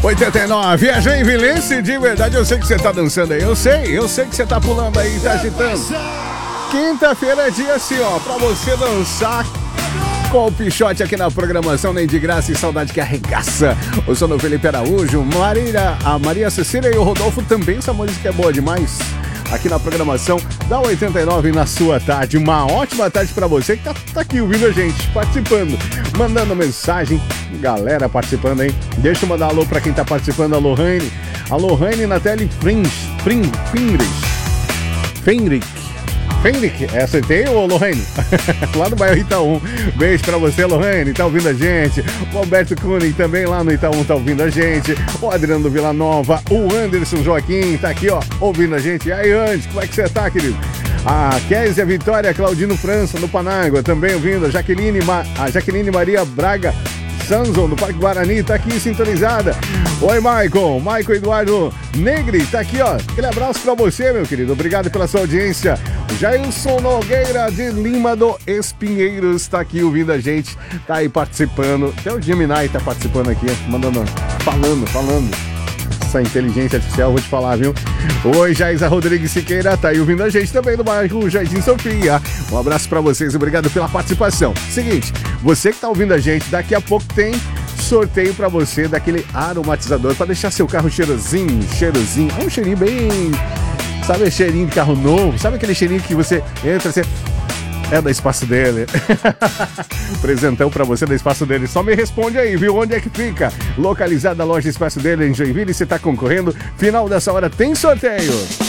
89, é Joinvilense, de verdade, eu sei que você tá dançando aí, eu sei que você tá pulando aí, tá agitando. Quinta-feira é dia assim, ó, pra você dançar com o Pichote aqui na programação, nem de graça e saudade que arregaça. Eu sou o Felipe Araújo, a Maria Cecília e o Rodolfo também, essa música é boa demais. Aqui na programação da 89 na sua tarde. Uma ótima tarde pra você que tá aqui ouvindo a gente, participando, mandando mensagem. Galera participando, hein? Deixa eu mandar alô pra quem tá participando. A Lohane. A Lohane Natália Fenric, acertei, ô Lohane? Lá no bairro Itaú. Beijo pra você, Lohane, tá ouvindo a gente. O Alberto Kuning também lá no Itaú tá ouvindo a gente. O Adriano do Vila Nova, o Anderson Joaquim tá aqui, ó, ouvindo a gente. E aí, Andes, como é que você tá, querido? A Kézia Vitória, Claudino França, no Panágua, também ouvindo. A Jaqueline Maria Braga Sanzon, do Parque Guarani, tá aqui sintonizada. Oi, Michael Eduardo Negri, tá aqui, ó. Aquele abraço pra você, meu querido. Obrigado pela sua audiência. Jailson Nogueira de Lima do Espinheiros tá aqui ouvindo a gente, tá aí participando. Até o Gemini tá participando aqui, mandando, falando. Essa inteligência artificial, vou te falar, viu? Oi, Jaisa Rodrigues Siqueira, tá aí ouvindo a gente também do bairro Jardim Sofia. Um abraço pra vocês, obrigado pela participação. Seguinte, você que tá ouvindo a gente, daqui a pouco tem sorteio pra você daquele aromatizador pra deixar seu carro cheirosinho. É um cheirinho bem... Sabe cheirinho de carro novo? Sabe aquele cheirinho que você entra, você... É da Espaço Dele. Presentão pra você da Espaço Dele. Só me responde aí, viu? Onde é que fica? Localizada a loja Espaço Dele em Joinville. Você tá concorrendo. Final dessa hora tem sorteio.